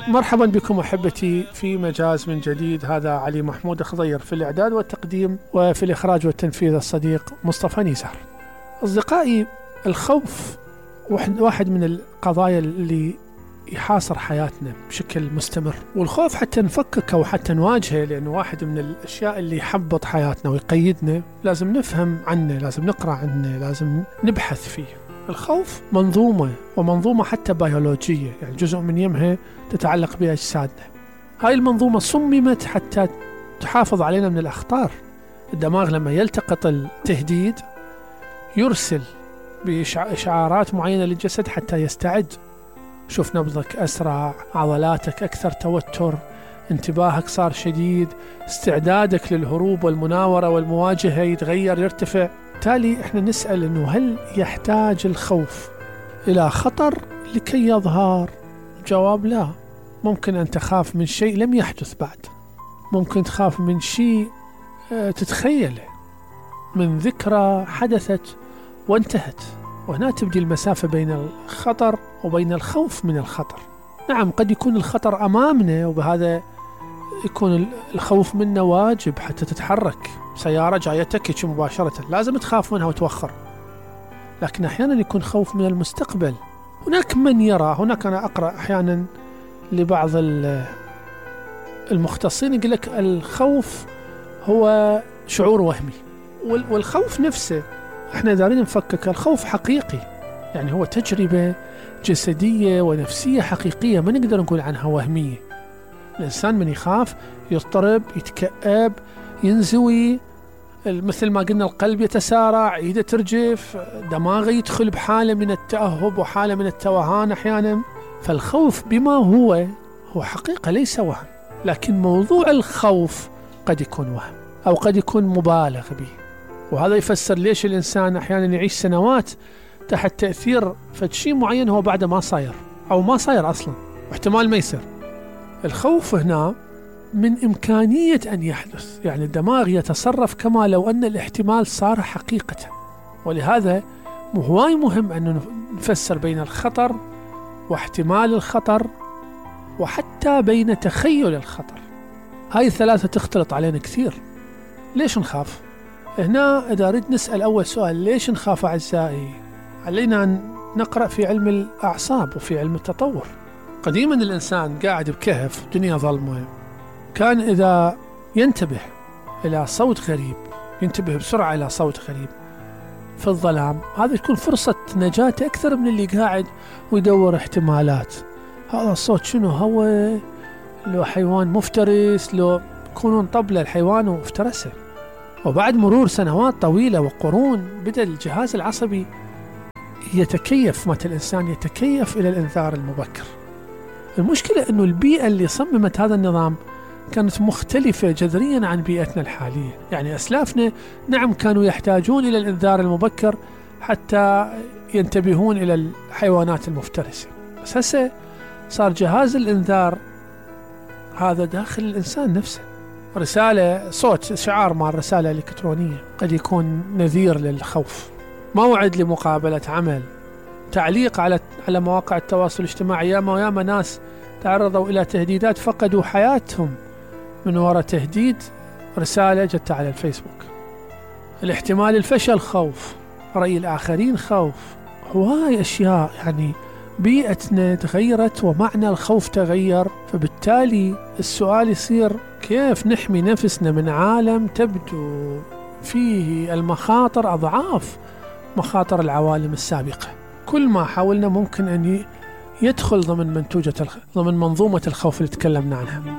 مرحبا بكم أحبتي في مجاز من جديد. هذا علي محمود خضير في الإعداد والتقديم، وفي الإخراج والتنفيذ الصديق مصطفى نزار. أصدقائي، الخوف واحد من القضايا اللي يحاصر حياتنا بشكل مستمر، والخوف حتى نفككه وحتى نواجهه، لأنه واحد من الأشياء اللي يحبط حياتنا ويقيدنا. لازم نفهم عنه، لازم نقرأ عنه، لازم نبحث فيه. الخوف منظومة حتى بيولوجية، يعني جزء من يمها تتعلق بأجسادنا. هاي المنظومة صممت حتى تحافظ علينا من الأخطار. الدماغ لما يلتقط التهديد يرسل بإشعارات معينة للجسد حتى يستعد. شوف نبضك أسرع، عضلاتك أكثر توتر، انتباهك صار شديد، استعدادك للهروب والمناورة والمواجهة يتغير، يرتفع. بالتالي احنا نسأل انه هل يحتاج الخوف الى خطر لكي يظهر؟ جواب لا. ممكن ان تخاف من شيء لم يحدث بعد، ممكن تخاف من شيء تتخيله، من ذكرى حدثت وانتهت، وهنا تبدي المسافة بين الخطر وبين الخوف من الخطر. نعم، قد يكون الخطر أمامنا، وبهذا يكون الخوف منه واجب حتى تتحرك. سيارة جايتك مباشرة لازم تخاف منها وتوخر، لكن أحيانا يكون خوف من المستقبل. هناك من يرى، هناك أنا أقرأ أحيانا لبعض المختصين يقول لك الخوف هو شعور وهمي، والخوف نفسه احنا دارين نفكك. الخوف حقيقي، يعني هو تجربة جسدية ونفسية حقيقية، ما نقدر نقول عنها وهمية. الإنسان من يخاف يضطرب، يتكئب، ينزوي، مثل ما قلنا القلب يتسارع، ايده ترجف، دماغه يدخل بحالة من التأهب وحالة من التوهان أحيانا. فالخوف بما هو حقيقة ليس وهم، لكن موضوع الخوف قد يكون وهم أو قد يكون مبالغ به. وهذا يفسر ليش الإنسان أحيانا يعيش سنوات تحت تأثير فشي معين هو بعد ما صاير أو ما صاير أصلا، واحتمال ما يصير. الخوف هنا من إمكانية أن يحدث، يعني الدماغ يتصرف كما لو أن الاحتمال صار حقيقة. ولهذا هواي مهم أن نفسر بين الخطر واحتمال الخطر، وحتى بين تخيل الخطر. هاي الثلاثة تختلط علينا كثير. ليش نخاف؟ هنا إذا أريد نسأل أول سؤال، ليش نخاف أعزائي؟ علينا أن نقرأ في علم الأعصاب وفي علم التطور. قديما الإنسان قاعد بكهف، دنيا ظلمة، كان إذا ينتبه إلى صوت غريب، ينتبه بسرعة إلى صوت غريب في الظلام، هذا تكون فرصة نجاة أكثر من اللي قاعد ويدور احتمالات. هذا الصوت شنو هو؟ لو حيوان مفترس، لو يكونون طبلة الحيوان وافترسه. وبعد مرور سنوات طويلة وقرون بدأ الجهاز العصبي يتكيف، مات الإنسان يتكيف إلى الإنذار المبكر. المشكلة أنه البيئة اللي صممت هذا النظام كانت مختلفة جذريا عن بيئتنا الحالية. يعني أسلافنا نعم كانوا يحتاجون إلى الإنذار المبكر حتى ينتبهون إلى الحيوانات المفترسة، بس هسه صار جهاز الإنذار هذا داخل الإنسان نفسه. رسالة صوت، شعار مع رسالة إلكترونية قد يكون نذير للخوف، موعد لمقابلة عمل، تعليق على مواقع التواصل الاجتماعي. ياما ناس تعرضوا إلى تهديدات فقدوا حياتهم من وراء تهديد رسالة جت على الفيسبوك. الاحتمال الفشل خوف، رأي الآخرين خوف، هواي أشياء. يعني بيئتنا تغيرت ومعنى الخوف تغير. فبالتالي السؤال يصير كيف نحمي نفسنا من عالم تبدو فيه المخاطر أضعاف مخاطر العوالم السابقة. كل ما حاولنا ممكن أن يدخل ضمن منظومة الخوف اللي تكلمنا عنها.